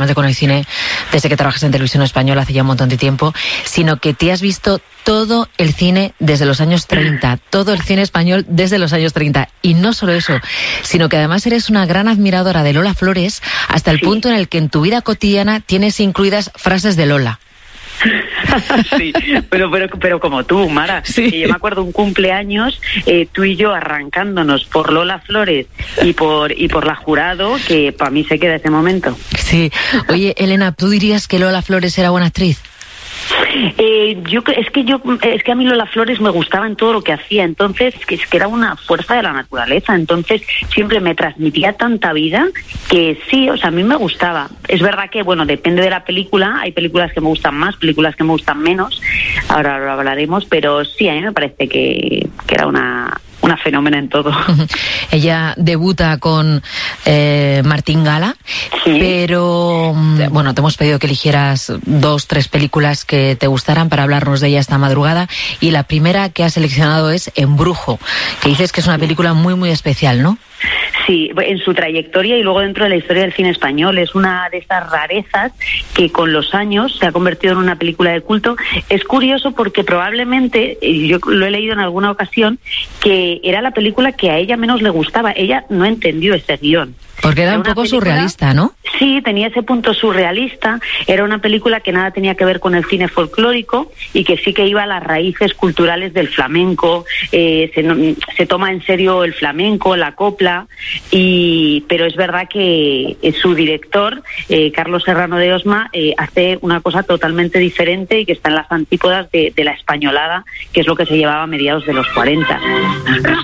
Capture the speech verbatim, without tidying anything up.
amante con el cine desde que trabajas en Televisión Española hace ya un montón de tiempo, sino que te has visto todo el cine desde los años treinta, todo el cine español desde los años treinta. Y no solo eso, sino que además eres una gran admiradora de Lola Flores, hasta el sí. punto en el que en tu vida cotidiana tienes incluidas frases de Lola. Sí, pero, pero, pero como tú, Mara, sí. que yo me acuerdo un cumpleaños, eh, tú y yo arrancándonos por Lola Flores y por y por La Jurado, que para mí se queda ese momento. Sí. Oye, Elena, ¿tú dirías que Lola Flores era buena actriz? Eh, yo es que yo es que a mí Lola Flores me gustaba en todo lo que hacía, entonces es que, es que era una fuerza de la naturaleza, entonces siempre me transmitía tanta vida que sí, o sea, a mí me gustaba. Es verdad que, bueno, depende de la película, hay películas que me gustan más, películas que me gustan menos, ahora lo hablaremos, pero sí, a mí me parece que, que era una una fenómena en todo. Ella debuta con eh, Martín Gala, sí. pero bueno, te hemos pedido que eligieras dos, tres películas que te gustaran para hablarnos de ella esta madrugada, y la primera que has seleccionado es Embrujo, que dices que es una película muy, muy especial, ¿no? Sí, en su trayectoria y luego dentro de la historia del cine español. Es una de esas rarezas que con los años se ha convertido en una película de culto. Es curioso porque probablemente, yo lo he leído en alguna ocasión, que era la película que a ella menos le gustaba. Ella no entendió ese guión. Porque era, era un poco película, surrealista, ¿no? Sí, tenía ese punto surrealista. Era una película que nada tenía que ver con el cine folclórico y que sí que iba a las raíces culturales del flamenco. Eh, se, se toma en serio el flamenco, la copla, y pero es verdad que su director, eh, Carlos Serrano de Osma, eh, hace una cosa totalmente diferente y que está en las antípodas de, de la españolada, que es lo que se llevaba a mediados de los cuarenta.